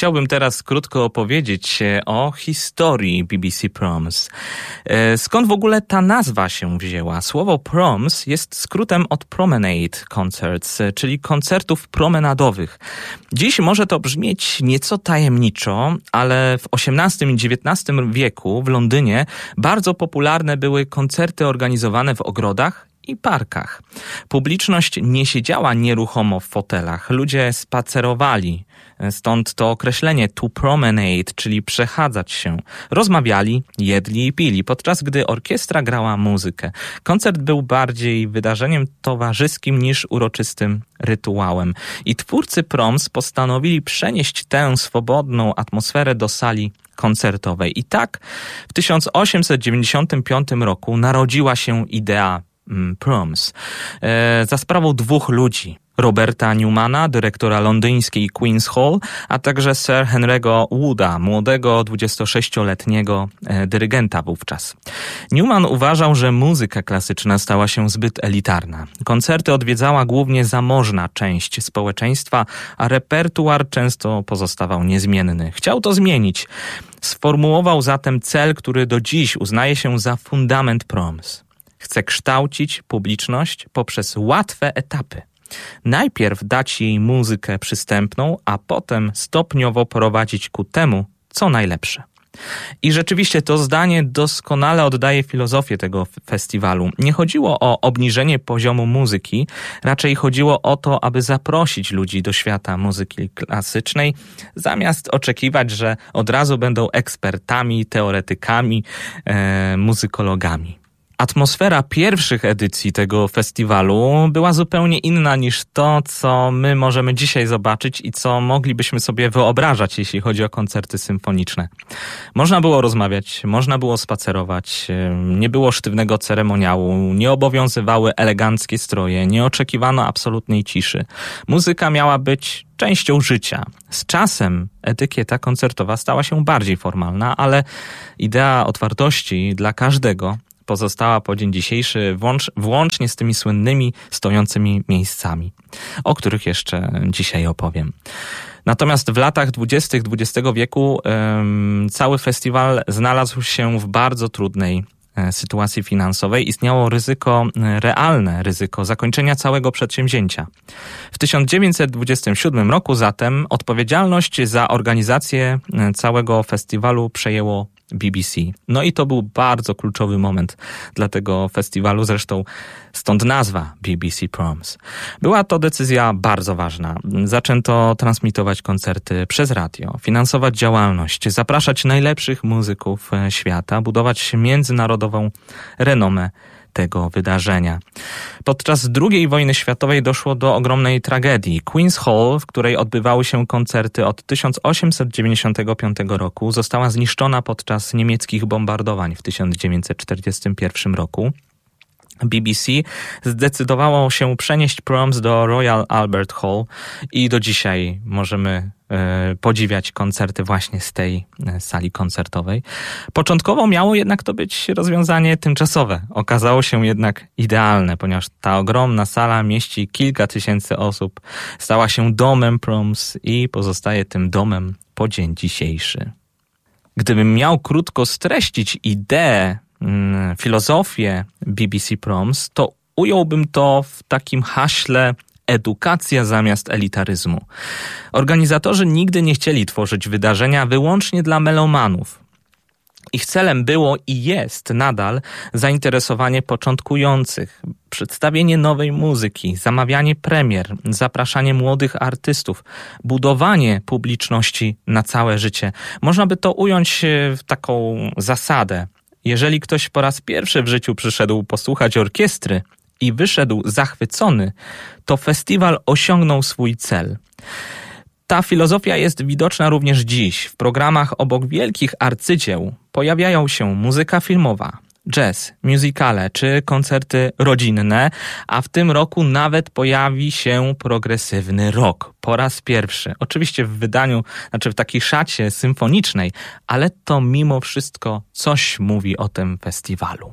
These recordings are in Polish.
chciałbym teraz krótko opowiedzieć o historii BBC Proms. Skąd w ogóle ta nazwa się wzięła? Słowo Proms jest skrótem od Promenade Concerts, czyli koncertów promenadowych. Dziś może to brzmieć nieco tajemniczo, ale w XVIII i XIX wieku w Londynie bardzo popularne były koncerty organizowane w ogrodach i parkach. Publiczność nie siedziała nieruchomo w fotelach, ludzie spacerowali. Stąd to określenie to promenade, czyli przechadzać się. Rozmawiali, jedli i pili, podczas gdy orkiestra grała muzykę. Koncert był bardziej wydarzeniem towarzyskim niż uroczystym rytuałem. I twórcy Proms postanowili przenieść tę swobodną atmosferę do sali koncertowej. I tak w 1895 roku narodziła się idea Proms. Za sprawą dwóch ludzi. Roberta Newmana, dyrektora londyńskiej Queen's Hall, a także Sir Henry'ego Wooda, młodego 26-letniego dyrygenta wówczas. Newman uważał, że muzyka klasyczna stała się zbyt elitarna. Koncerty odwiedzała głównie zamożna część społeczeństwa, a repertuar często pozostawał niezmienny. Chciał to zmienić. Sformułował zatem cel, który do dziś uznaje się za fundament Proms. Chce kształcić publiczność poprzez łatwe etapy. Najpierw dać jej muzykę przystępną, a potem stopniowo prowadzić ku temu, co najlepsze. I rzeczywiście to zdanie doskonale oddaje filozofię tego festiwalu. Nie chodziło o obniżenie poziomu muzyki, raczej chodziło o to, aby zaprosić ludzi do świata muzyki klasycznej, zamiast oczekiwać, że od razu będą ekspertami, teoretykami, muzykologami. Atmosfera pierwszych edycji tego festiwalu była zupełnie inna niż to, co my możemy dzisiaj zobaczyć i co moglibyśmy sobie wyobrażać, jeśli chodzi o koncerty symfoniczne. Można było rozmawiać, można było spacerować, nie było sztywnego ceremoniału, nie obowiązywały eleganckie stroje, nie oczekiwano absolutnej ciszy. Muzyka miała być częścią życia. Z czasem etykieta koncertowa stała się bardziej formalna, ale idea otwartości dla każdego pozostała po dzień dzisiejszy włącznie z tymi słynnymi stojącymi miejscami, o których jeszcze dzisiaj opowiem. Natomiast w latach 20. XX wieku cały festiwal znalazł się w bardzo trudnej sytuacji finansowej. Istniało realne ryzyko zakończenia całego przedsięwzięcia. W 1927 roku zatem odpowiedzialność za organizację całego festiwalu przejęło BBC. No i to był bardzo kluczowy moment dla tego festiwalu, zresztą stąd nazwa BBC Proms. Była to decyzja bardzo ważna. Zaczęto transmitować koncerty przez radio, finansować działalność, zapraszać najlepszych muzyków świata, budować międzynarodową renomę tego wydarzenia. Podczas II wojny światowej doszło do ogromnej tragedii. Queen's Hall, w której odbywały się koncerty od 1895 roku, została zniszczona podczas niemieckich bombardowań w 1941 roku. BBC zdecydowało się przenieść Proms do Royal Albert Hall i do dzisiaj możemy podziwiać koncerty właśnie z tej sali koncertowej. Początkowo miało jednak to być rozwiązanie tymczasowe. Okazało się jednak idealne, ponieważ ta ogromna sala mieści kilka tysięcy osób, stała się domem Proms i pozostaje tym domem po dzień dzisiejszy. Gdybym miał krótko streścić ideę, filozofię BBC Proms, to ująłbym to w takim haśle edukacja zamiast elitaryzmu. Organizatorzy nigdy nie chcieli tworzyć wydarzenia wyłącznie dla melomanów. Ich celem było i jest nadal zainteresowanie początkujących, przedstawienie nowej muzyki, zamawianie premier, zapraszanie młodych artystów, budowanie publiczności na całe życie. Można by to ująć w taką zasadę. Jeżeli ktoś po raz pierwszy w życiu przyszedł posłuchać orkiestry i wyszedł zachwycony, to festiwal osiągnął swój cel. Ta filozofia jest widoczna również dziś. W programach obok wielkich arcydzieł pojawiają się muzyka filmowa, jazz, musicale czy koncerty rodzinne, a w tym roku nawet pojawi się progresywny rock. Po raz pierwszy. Oczywiście w w takiej szacie symfonicznej, ale to mimo wszystko coś mówi o tym festiwalu.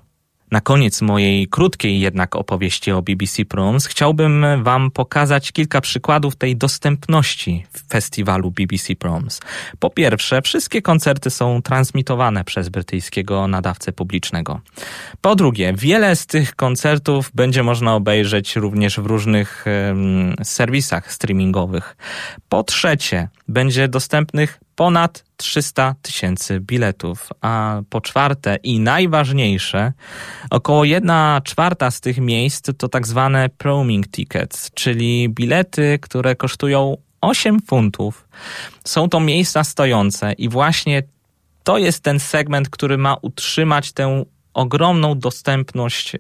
Na koniec mojej krótkiej jednak opowieści o BBC Proms chciałbym wam pokazać kilka przykładów tej dostępności w festiwalu BBC Proms. Po pierwsze, wszystkie koncerty są transmitowane przez brytyjskiego nadawcę publicznego. Po drugie, wiele z tych koncertów będzie można obejrzeć również w różnych serwisach streamingowych. Po trzecie, będzie dostępnych ponad 300 000 biletów, a po czwarte i najważniejsze, około 1/4 z tych miejsc to tak zwane roaming tickets, czyli bilety, które kosztują 8 funtów. Są to miejsca stojące i właśnie to jest ten segment, który ma utrzymać tę ogromną dostępność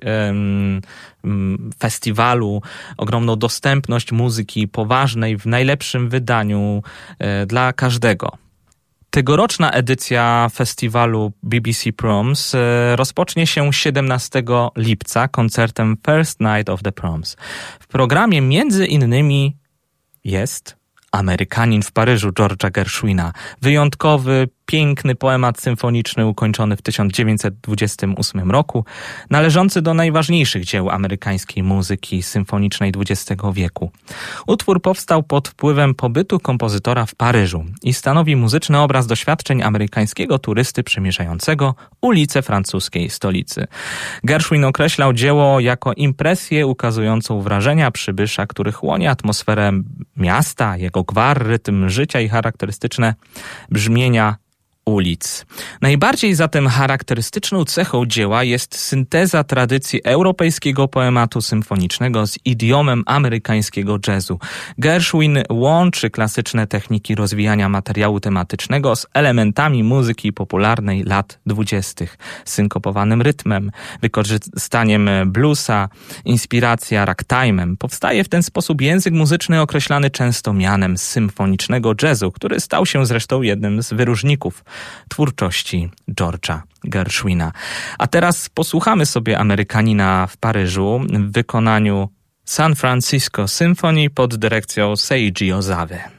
festiwalu, ogromną dostępność muzyki poważnej w najlepszym wydaniu dla każdego. Tegoroczna edycja festiwalu BBC Proms rozpocznie się 17 lipca koncertem First Night of the Proms. W programie między innymi jest Amerykanin w Paryżu George'a Gershwina. Wyjątkowy, piękny poemat symfoniczny ukończony w 1928 roku, należący do najważniejszych dzieł amerykańskiej muzyki symfonicznej XX wieku. Utwór powstał pod wpływem pobytu kompozytora w Paryżu i stanowi muzyczny obraz doświadczeń amerykańskiego turysty przemierzającego ulice francuskiej stolicy. Gershwin określał dzieło jako impresję ukazującą wrażenia przybysza, który chłonie atmosferę miasta, jego gwar, rytm życia i charakterystyczne brzmienia ulic. Najbardziej zatem charakterystyczną cechą dzieła jest synteza tradycji europejskiego poematu symfonicznego z idiomem amerykańskiego jazzu. Gershwin łączy klasyczne techniki rozwijania materiału tematycznego z elementami muzyki popularnej lat 20., synkopowanym rytmem, wykorzystaniem bluesa, inspiracja ragtime'em. Powstaje w ten sposób język muzyczny określany często mianem symfonicznego jazzu, który stał się zresztą jednym z wyróżników twórczości George'a Gershwina. A teraz posłuchamy sobie Amerykanina w Paryżu w wykonaniu San Francisco Symphony pod dyrekcją Seiji Ozawy.